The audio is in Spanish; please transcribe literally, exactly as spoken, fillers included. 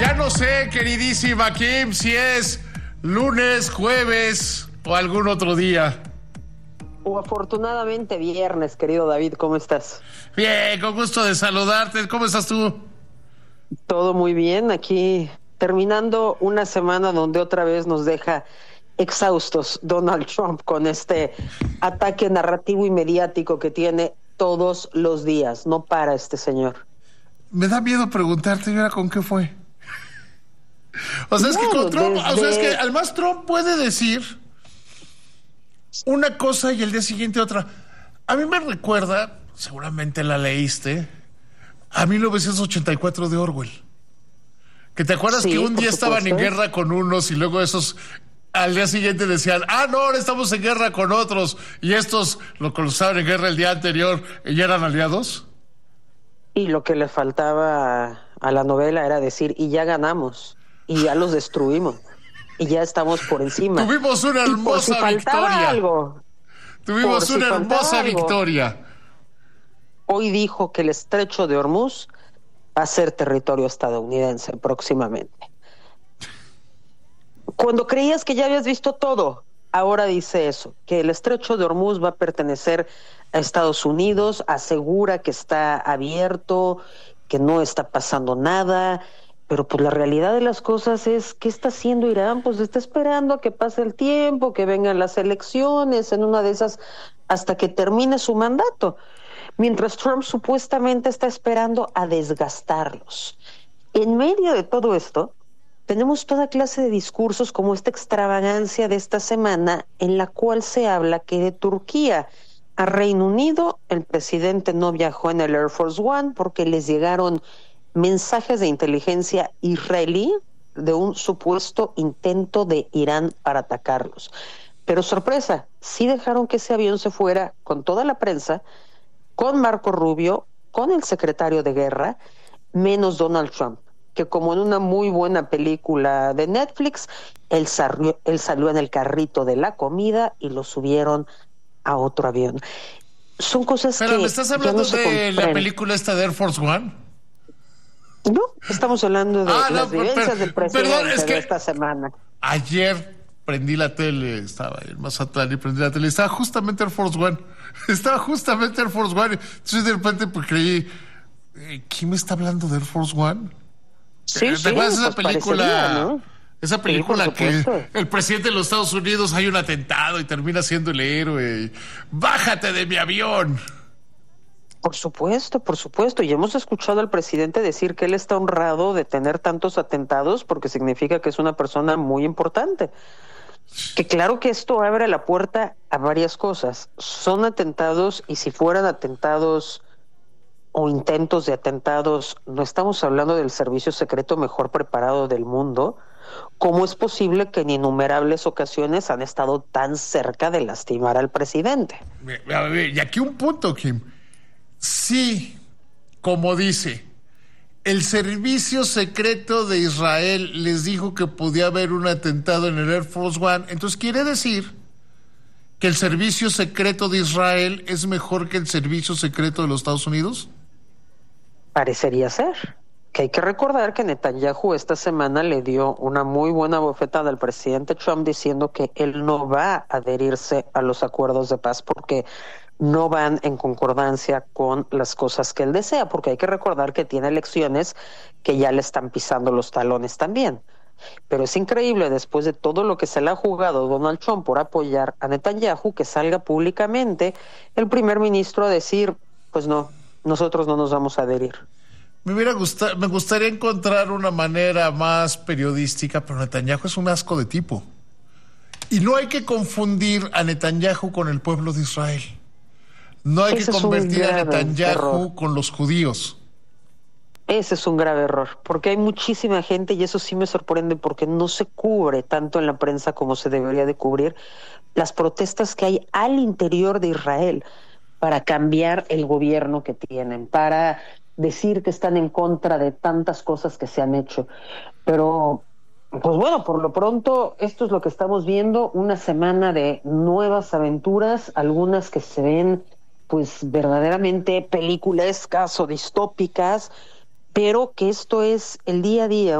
Ya no sé, queridísima Kim, si es lunes, jueves o algún otro día. O afortunadamente viernes, querido David, ¿cómo estás? Bien, con gusto de saludarte. ¿Cómo estás tú? Todo muy bien, aquí terminando una semana donde otra vez nos deja exhaustos Donald Trump con este ataque narrativo y mediático que tiene todos los días. No para este señor. Me da miedo preguntarte, ¿y ahora con qué fue? O sea, es que con Bueno, Trump, desde- o sea, es que además Trump puede decir una cosa y el día siguiente otra. A mí me recuerda, seguramente la leíste, a mil novecientos ochenta y cuatro de Orwell. ¿Que te acuerdas Sí, que un por día estaban en supuesto. guerra con unos y luego esos al día siguiente decían, ah, no, ahora estamos en guerra con otros, y estos, lo que estaban en guerra el día anterior, ¿ya eran aliados? Y lo que le faltaba a, a la novela era decir, y ya ganamos, y ya los destruimos, y ya estamos por encima. Tuvimos una Y por si hermosa faltaba victoria. algo, Tuvimos por una si faltaba hermosa algo. victoria. Hoy dijo que el estrecho de Hormuz va a ser territorio estadounidense próximamente. Cuando creías que ya habías visto todo, ahora dice eso, que el estrecho de Hormuz va a pertenecer a Estados Unidos, asegura que está abierto, que no está pasando nada, pero pues la realidad de las cosas es, ¿qué está haciendo Irán? Pues está esperando a que pase el tiempo, que vengan las elecciones, en una de esas, hasta que termine su mandato. Mientras Trump supuestamente está esperando a desgastarlos. En medio de todo esto, tenemos toda clase de discursos como esta extravagancia de esta semana en la cual se habla que de Turquía a Reino Unido el presidente no viajó en el Air Force One porque les llegaron mensajes de inteligencia israelí de un supuesto intento de Irán para atacarlos. Pero sorpresa, sí dejaron que ese avión se fuera con toda la prensa, con Marco Rubio, con el secretario de guerra, menos Donald Trump, que como en una muy buena película de Netflix, él salió, él salió en el carrito de la comida y lo subieron a otro avión. Son cosas Pero que ¿me estás ya hablando no se de la comprenden. película esta de Air Force One? No, estamos hablando de Ah, no, las per- vivencias per- del presidente perdón, es que- de esta semana. Ayer prendí la tele, estaba en Mazatlán y prendí la tele, estaba justamente Air Force One, estaba justamente Air Force One, entonces de repente pues creí, eh, ¿quién me está hablando de Air Force One? Sí, ¿Te sí, acuerdas de esa pues película? parecería, ¿no? Esa película Sí, por que supuesto. el presidente de los Estados Unidos hay un atentado y termina siendo el héroe. y, ¡Bájate de mi avión! Por supuesto, por supuesto. Y hemos escuchado al presidente decir que él está honrado de tener tantos atentados porque significa que es una persona muy importante. Que claro que esto abre la puerta a varias cosas. Son atentados y si fueran atentados o intentos de atentados, no estamos hablando del servicio secreto mejor preparado del mundo. ¿Cómo es posible que en innumerables ocasiones han estado tan cerca de lastimar al presidente? A ver, y aquí un punto, Kim. Sí, como dice, el servicio secreto de Israel les dijo que podía haber un atentado en el Air Force One, entonces quiere decir que el servicio secreto de Israel es mejor que el servicio secreto de los Estados Unidos. Parecería ser. Que hay que recordar que Netanyahu esta semana le dio una muy buena bofetada al presidente Trump diciendo que él no va a adherirse a los acuerdos de paz porque no van en concordancia con las cosas que él desea, porque hay que recordar que tiene elecciones que ya le están pisando los talones también. Pero es increíble, después de todo lo que se le ha jugado Donald Trump por apoyar a Netanyahu, que salga públicamente el primer ministro a decir, pues no, nosotros no nos vamos a adherir. Me hubiera gustado, me gustaría encontrar una manera más periodística, pero Netanyahu es un asco de tipo. Y no hay que confundir a Netanyahu con el pueblo de Israel. No hay Ese que es un convertir a grave Netanyahu error. con los judíos. Ese es un grave error, porque hay muchísima gente, y eso sí me sorprende, porque no se cubre tanto en la prensa como se debería de cubrir, las protestas que hay al interior de Israel para cambiar el gobierno que tienen, para decir que están en contra de tantas cosas que se han hecho. Pero, pues bueno, por lo pronto, esto es lo que estamos viendo, una semana de nuevas aventuras, algunas que se ven pues verdaderamente peliculescas o distópicas, pero que esto es el día a día.